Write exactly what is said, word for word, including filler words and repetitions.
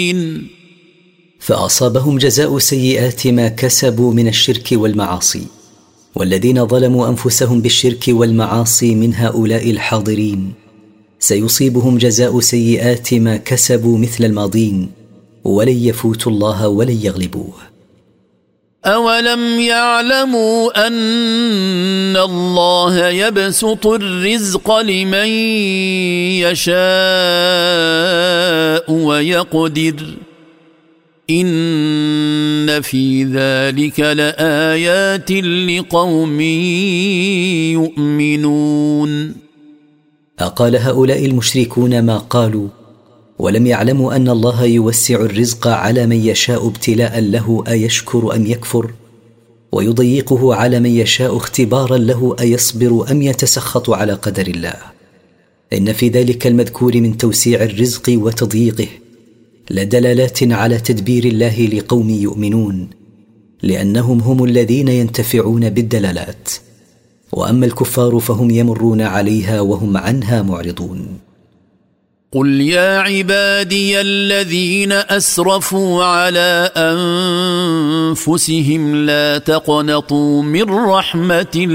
فأصابهم جزاء سيئات ما كسبوا من الشرك والمعاصي. والذين ظلموا أنفسهم بالشرك والمعاصي من هؤلاء الحاضرين سيصيبهم جزاء سيئات ما كسبوا مثل الماضين، ولن يفوتوا الله ولن يغلبوه. أولم يعلموا أن الله يبسط الرزق لمن يشاء ويقدر إن في ذلك لآيات لقوم يؤمنون. أقال هؤلاء المشركون ما قالوا ولم يعلموا أن الله يوسع الرزق على من يشاء ابتلاء له أيشكر أم يكفر، ويضيقه على من يشاء اختبارا له أيصبر أم يتسخط على قدر الله. إن في ذلك المذكور من توسيع الرزق وتضييقه لدلالات على تدبير الله لقوم يؤمنون، لأنهم هم الذين ينتفعون بالدلالات، وأما الكفار فهم يمرون عليها وهم عنها معرضون. قل يا عبادي الذين أسرفوا على أنفسهم لا تقنطوا من رحمة الله